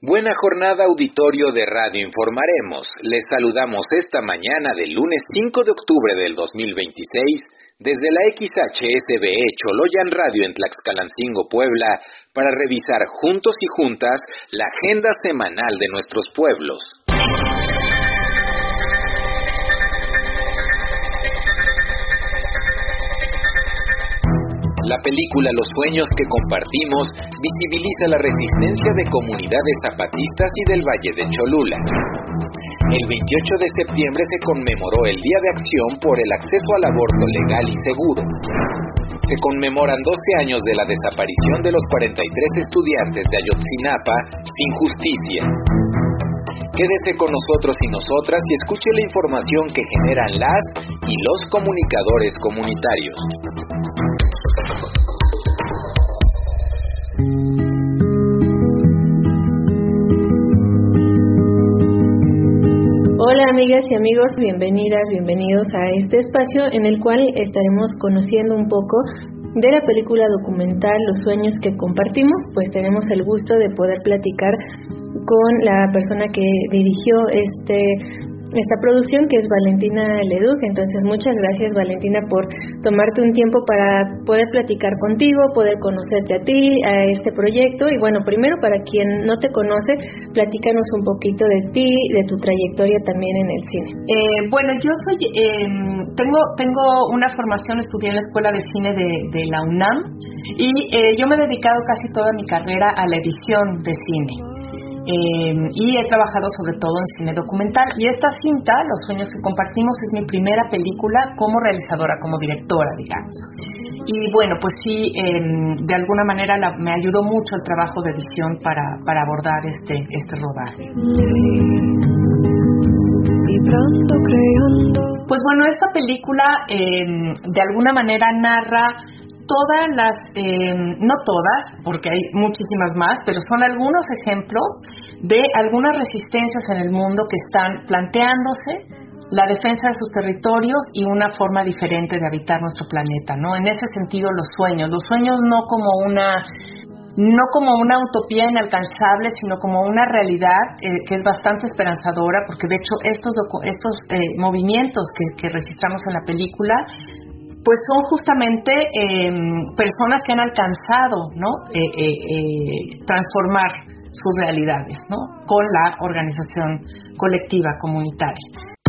Buena jornada, auditorio de Radio Informaremos. Les saludamos esta mañana del lunes 5 de octubre del 2026 desde la XHSBE Choloyan Radio en Tlaxcalancingo, Puebla, para revisar juntos y juntas la agenda semanal de nuestros pueblos. La película Los sueños que compartimos visibiliza la resistencia de comunidades zapatistas y del Valle de Cholula. El 28 de septiembre se conmemoró el Día de Acción por el Acceso al Aborto Legal y Seguro. Se conmemoran 12 años de la desaparición de los 43 estudiantes de Ayotzinapa sin justicia. Quédese con nosotros y nosotras y escuche la información que generan las y los comunicadores comunitarios. Hola amigas y amigos, bienvenidas, bienvenidos a este espacio en el cual estaremos conociendo un poco de la película documental Los sueños que compartimos. Pues tenemos el gusto de poder platicar con la persona que dirigió esta producción, que es Valentina Leduc. Entonces, muchas gracias, Valentina, por tomarte un tiempo para poder platicar contigo, poder conocerte a ti, a este proyecto. Y bueno, primero, para quien no te conoce, platícanos un poquito de ti, de tu trayectoria también en el cine. Bueno, yo soy, tengo una formación, estudié en la Escuela de Cine de la UNAM y yo me he dedicado casi toda mi carrera a la edición de cine. Y he trabajado sobre todo en cine documental, y esta cinta, Los sueños que compartimos, es mi primera película como realizadora, como directora, digamos. Y bueno, pues sí, de alguna manera me ayudó mucho el trabajo de edición para abordar este rodaje. Pues bueno, esta película de alguna manera narra todas las, no todas, porque hay muchísimas más, pero son algunos ejemplos de algunas resistencias en el mundo que están planteándose la defensa de sus territorios y una forma diferente de habitar nuestro planeta, ¿no? En ese sentido, los sueños no como una utopía inalcanzable, sino como una realidad que es bastante esperanzadora, porque de hecho estos movimientos que registramos en la película pues son justamente personas que han alcanzado, ¿no? Transformar sus realidades, ¿no? Con la organización colectiva comunitaria.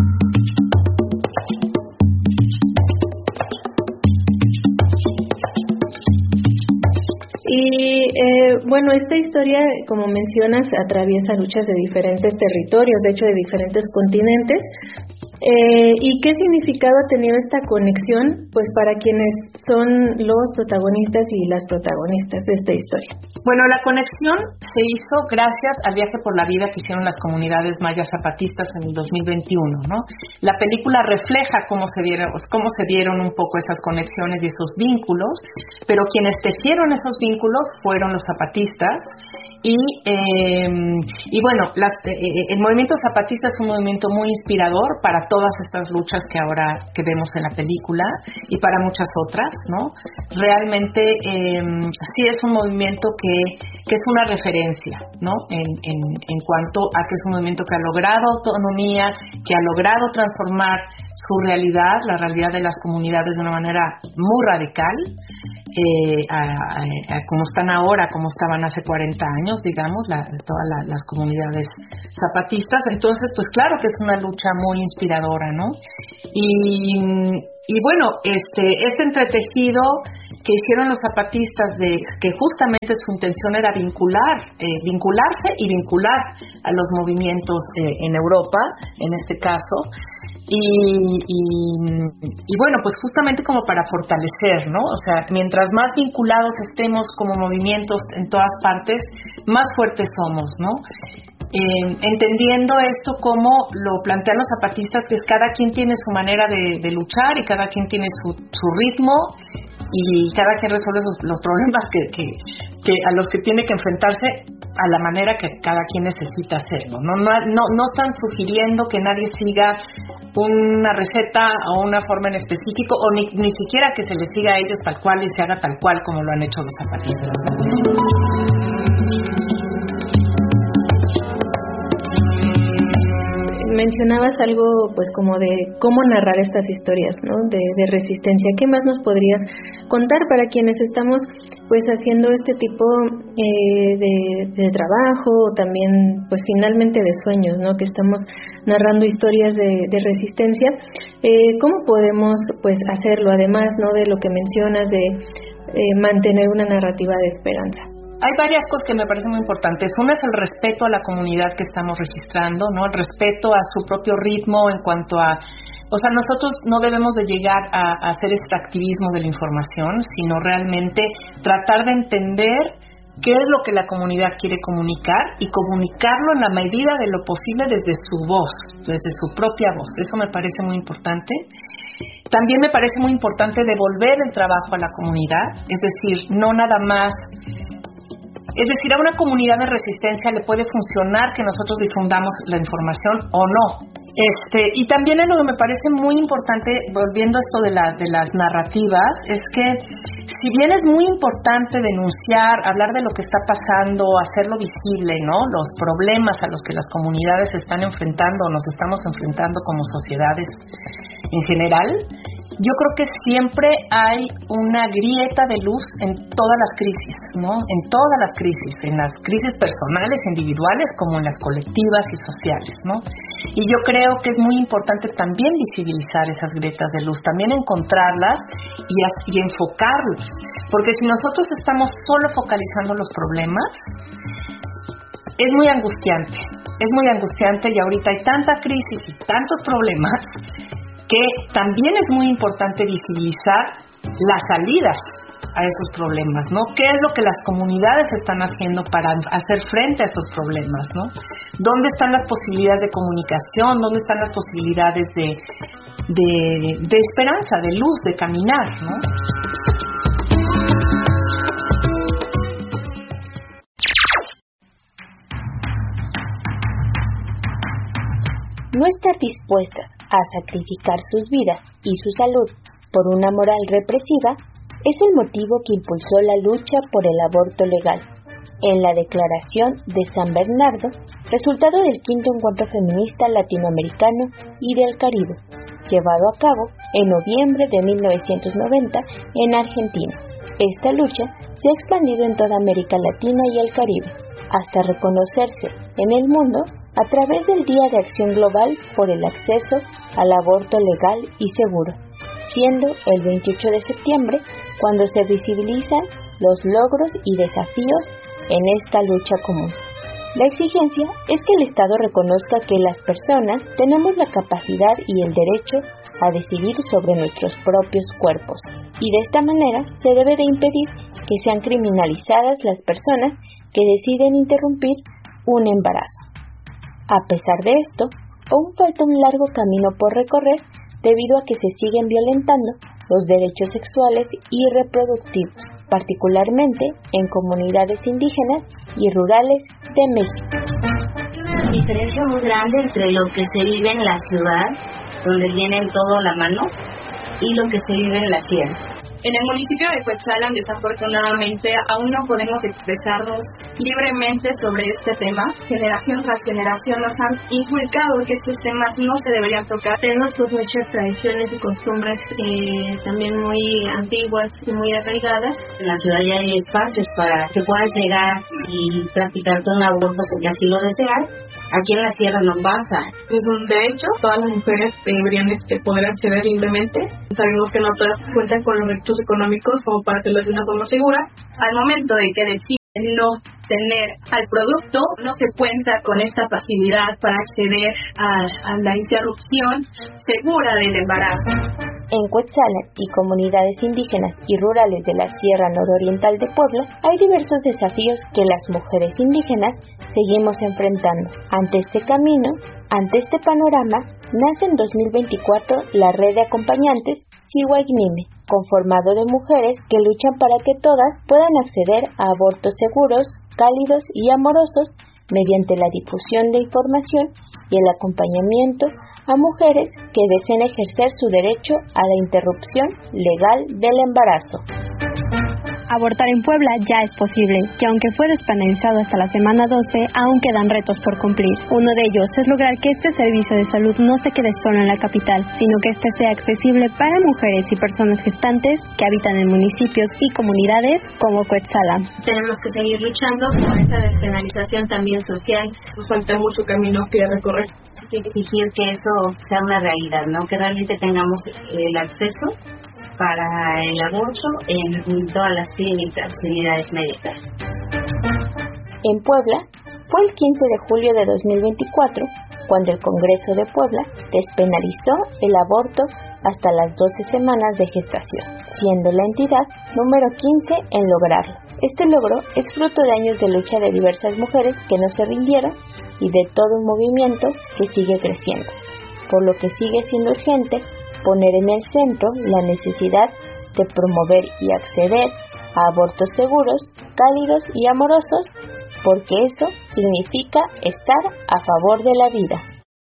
Y bueno, esta historia, como mencionas, atraviesa luchas de diferentes territorios, de hecho de diferentes continentes. ¿Y qué significado ha tenido esta conexión, pues, para quienes son los protagonistas y las protagonistas de esta historia? Bueno, la conexión se hizo gracias al viaje por la vida que hicieron las comunidades mayas zapatistas en el 2021, ¿no? La película refleja cómo se dieron un poco esas conexiones y esos vínculos, pero quienes tejieron esos vínculos fueron los zapatistas. Y bueno, el movimiento zapatista es un movimiento muy inspirador para todas estas luchas que vemos en la película y para muchas otras, ¿no? Realmente sí es un movimiento que es una referencia, ¿no? En cuanto a que es un movimiento que ha logrado autonomía, que ha logrado transformar su realidad, la realidad de las comunidades de una manera muy radical, a como están ahora, como estaban hace 40 años, digamos, todas las comunidades zapatistas. Entonces, pues claro que es una lucha muy inspiradora, ¿no? Y bueno, este entretejido que hicieron los zapatistas, que justamente su intención era vincularse y vincular a los movimientos en Europa, en este caso, y bueno, pues justamente como para fortalecer, ¿no? O sea, mientras más vinculados estemos como movimientos en todas partes, más fuertes somos, ¿no? Entendiendo esto como lo plantean los zapatistas, que es cada quien tiene su manera de luchar y cada quien tiene su ritmo y cada quien resuelve los problemas que a los que tiene que enfrentarse a la manera que cada quien necesita hacerlo. No están sugiriendo que nadie siga una receta o una forma en específico, o ni siquiera que se les siga a ellos tal cual y se haga tal cual como lo han hecho los zapatistas. mencionabas algo pues como de cómo narrar estas historias, ¿no? De resistencia. ¿Qué más nos podrías contar para quienes estamos pues haciendo este tipo de trabajo, o también pues finalmente de sueños, ¿no? Que estamos narrando historias de resistencia. ¿Cómo podemos pues hacerlo, además, ¿no? De lo que mencionas de mantener una narrativa de esperanza? Hay varias cosas que me parecen muy importantes. Una es el respeto a la comunidad que estamos registrando, ¿no? El respeto a su propio ritmo en cuanto a... O sea, nosotros no debemos de llegar a hacer extractivismo de la información, sino realmente tratar de entender qué es lo que la comunidad quiere comunicar y comunicarlo en la medida de lo posible desde su voz, desde su propia voz. Eso me parece muy importante. También me parece muy importante devolver el trabajo a la comunidad, es decir, no nada más... Es decir, a una comunidad de resistencia le puede funcionar que nosotros difundamos la información o no. Y también lo que me parece muy importante, volviendo a esto de las narrativas, es que si bien es muy importante denunciar, hablar de lo que está pasando, hacerlo visible, ¿no? Los problemas a los que las comunidades se están enfrentando o nos estamos enfrentando como sociedades en general, yo creo que siempre hay una grieta de luz en todas las crisis, ¿no? En todas las crisis personales, individuales, como en las colectivas y sociales, ¿no? Y yo creo que es muy importante también visibilizar esas grietas de luz, también encontrarlas y enfocarlas, porque si nosotros estamos solo focalizando los problemas, es muy angustiante y ahorita hay tanta crisis y tantos problemas que también es muy importante visibilizar las salidas a esos problemas, ¿no? ¿Qué es lo que las comunidades están haciendo para hacer frente a esos problemas, ¿no? ¿Dónde están las posibilidades de comunicación? ¿Dónde están las posibilidades de esperanza, de luz, de caminar, ¿no? No estar dispuestas a sacrificar sus vidas y su salud por una moral represiva es el motivo que impulsó la lucha por el aborto legal. En la Declaración de San Bernardo, resultado del quinto encuentro feminista latinoamericano y del Caribe, llevado a cabo en noviembre de 1990 en Argentina. Esta lucha se ha expandido en toda América Latina y el Caribe, hasta reconocerse en el mundo a través del Día de Acción Global por el Acceso al Aborto Legal y Seguro, siendo el 28 de septiembre cuando se visibilizan los logros y desafíos en esta lucha común. La exigencia es que el Estado reconozca que las personas tenemos la capacidad y el derecho a decidir sobre nuestros propios cuerpos, y de esta manera se debe de impedir que sean criminalizadas las personas que deciden interrumpir un embarazo. A pesar de esto, aún falta un largo camino por recorrer debido a que se siguen violentando los derechos sexuales y reproductivos, particularmente en comunidades indígenas y rurales de México. Hay una diferencia muy grande entre lo que se vive en la ciudad, donde tienen todo a la mano, y lo que se vive en la sierra. En el municipio de Cuetzalan, desafortunadamente, aún no podemos expresarnos libremente sobre este tema. Generación tras generación nos han inculcado que estos temas no se deberían tocar. Tenemos pues muchas tradiciones y costumbres también muy antiguas y muy arraigadas. En la ciudad ya hay espacios para que puedas llegar y practicarte un aborto porque así lo deseas. Aquí en la sierra no pasa. Es un derecho, todas las mujeres deberían poder acceder libremente. Sabemos que no todas cuentan con los recursos económicos como para hacerlo de una forma segura. Al momento de que deciden no tener al producto, no se cuenta con esta facilidad para acceder a la interrupción segura del embarazo. En Cuetzalan y comunidades indígenas y rurales de la Sierra Nororiental de Puebla hay diversos desafíos que las mujeres indígenas seguimos enfrentando. Ante este camino, ante este panorama, nace en 2024 la Red de Acompañantes Chihuaynime, conformado de mujeres que luchan para que todas puedan acceder a abortos seguros, cálidos y amorosos mediante la difusión de información y el acompañamiento a mujeres que deseen ejercer su derecho a la interrupción legal del embarazo. Abortar en Puebla ya es posible, y aunque fue despenalizado hasta la semana 12, aún quedan retos por cumplir. Uno de ellos es lograr que este servicio de salud no se quede solo en la capital, sino que este sea accesible para mujeres y personas gestantes que habitan en municipios y comunidades como Cuetzalan. Tenemos que seguir luchando por esta despenalización también social. Nos falta mucho camino que recorrer. Hay que exigir que eso sea una realidad, ¿no? Que realmente tengamos el acceso para el aborto en todas las clínicas, unidades médicas. En Puebla, fue el 15 de julio de 2024 cuando el Congreso de Puebla despenalizó el aborto hasta las 12 semanas de gestación, siendo la entidad número 15 en lograrlo. Este logro es fruto de años de lucha de diversas mujeres que no se rindieron y de todo un movimiento que sigue creciendo, por lo que sigue siendo urgente poner en el centro la necesidad de promover y acceder a abortos seguros, cálidos y amorosos, porque eso significa estar a favor de la vida.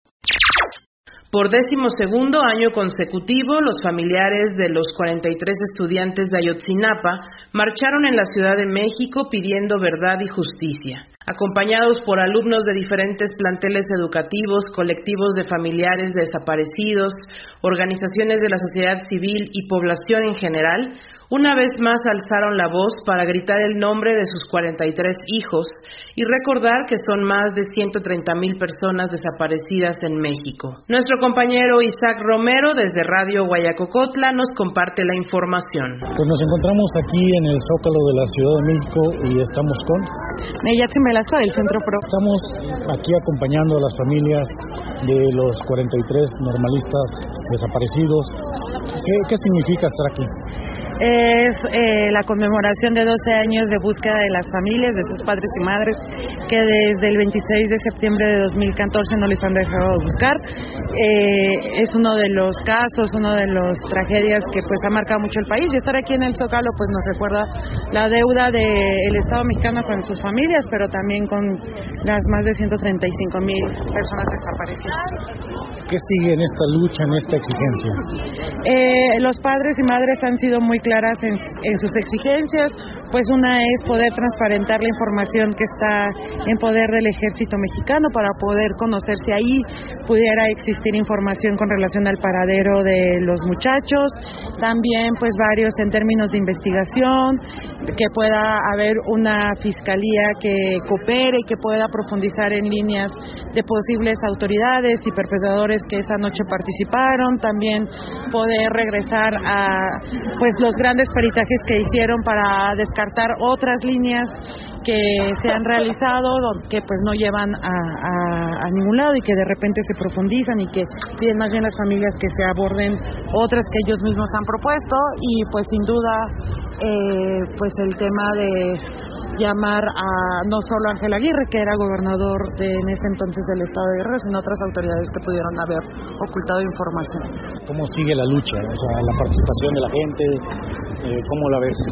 Por 12º año consecutivo, los familiares de los 43 estudiantes de Ayotzinapa marcharon en la Ciudad de México pidiendo verdad y justicia. Acompañados por alumnos de diferentes planteles educativos, colectivos de familiares de desaparecidos, organizaciones de la sociedad civil y población en general, una vez más alzaron la voz para gritar el nombre de sus 43 hijos y recordar que son más de 130,000 personas desaparecidas en México. Nuestro compañero Isaac Romero desde Radio Guayacocotla nos comparte la información. Pues nos encontramos aquí en el Zócalo de la Ciudad de México y estamos con Neyatzin Velasco del Centro PRO. Estamos aquí acompañando a las familias de los 43 normalistas desaparecidos. ¿Qué significa estar aquí? Es la conmemoración de 12 años de búsqueda de las familias, de sus padres y madres, que desde el 26 de septiembre de 2014 no les han dejado buscar. Es uno de los casos, una de las tragedias que pues ha marcado mucho el país, y estar aquí en el Zócalo pues nos recuerda la deuda del Estado mexicano con sus familias, pero también con las más de 135,000 personas desaparecidas. ¿Qué sigue en esta lucha, en esta exigencia? Los padres y madres han sido muy claras en sus exigencias, pues una es poder transparentar la información que está en poder del Ejército Mexicano para poder conocer si ahí pudiera existir información con relación al paradero de los muchachos, también pues varios en términos de investigación, que pueda haber una fiscalía que coopere y que pueda profundizar en líneas de posibles autoridades y perpetradores que esa noche participaron, también poder regresar a pues los grandes peritajes que hicieron para descartar otras líneas que se han realizado que pues no llevan a ningún lado y que de repente se profundizan y que piden más bien las familias que se aborden otras que ellos mismos han propuesto, y pues sin duda pues el tema de llamar a no solo Ángel Aguirre, que era gobernador en ese entonces del estado de Guerrero, sino otras autoridades que pudieron haber ocultado información. ¿Cómo sigue la lucha? O sea, la participación de la gente, ¿cómo la ves?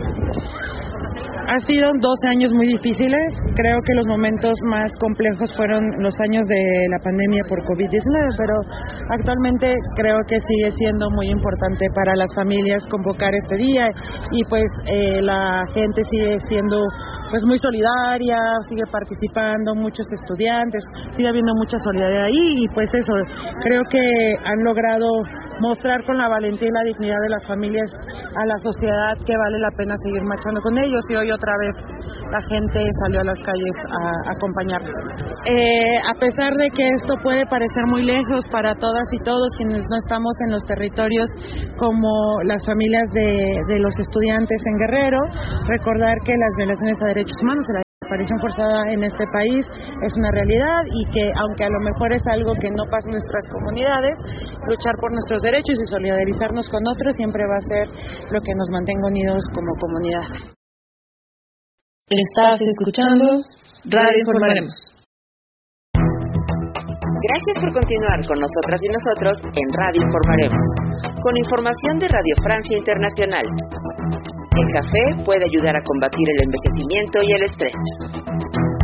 Ha sido 12 años muy difíciles. Creo que los momentos más complejos fueron los años de la pandemia por COVID-19, pero actualmente creo que sigue siendo muy importante para las familias convocar este día, y pues la gente sigue siendo pues muy solidaria, sigue participando, muchos estudiantes, sigue habiendo mucha solidaridad ahí, y pues eso, creo que han logrado mostrar con la valentía y la dignidad de las familias a la sociedad que vale la pena seguir marchando con ellos, y hoy otra vez la gente salió a las calles a acompañarlos. A pesar de que esto puede parecer muy lejos para todas y todos quienes no estamos en los territorios como las familias de los estudiantes en Guerrero, recordar que las violaciones a derechos humanos y la desaparición forzada en este país es una realidad, y que aunque a lo mejor es algo que no pasa en nuestras comunidades, luchar por nuestros derechos y solidarizarnos con otros siempre va a ser lo que nos mantenga unidos como comunidad. Estás escuchando Radio Informaremos. Gracias por continuar con nosotras y nosotros en Radio Informaremos, con información de Radio Francia Internacional. El café puede ayudar a combatir el envejecimiento y el estrés.